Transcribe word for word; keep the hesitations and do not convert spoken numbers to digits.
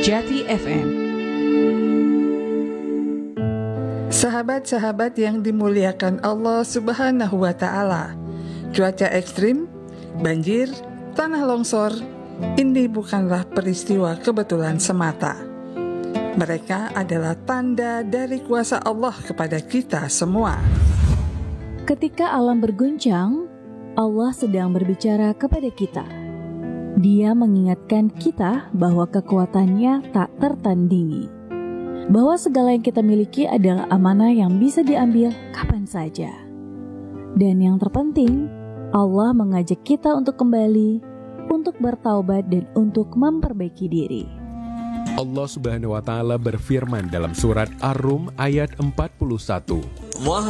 Jati F M. Sahabat-sahabat yang dimuliakan Allah Subhanahu wa Ta'ala, cuaca ekstrim, banjir, tanah longsor, ini bukanlah peristiwa kebetulan semata. Mereka adalah tanda dari kuasa Allah kepada kita semua. Ketika alam berguncang, Allah sedang berbicara kepada kita. Dia mengingatkan kita bahwa kekuatannya tak tertandingi, bahwa segala yang kita miliki adalah amanah yang bisa diambil kapan saja. Dan yang terpenting, Allah mengajak kita untuk kembali, untuk bertaubat dan untuk memperbaiki diri. Allah Subhanahu wa Ta'ala berfirman dalam surat Ar-Rum ayat empat puluh satu.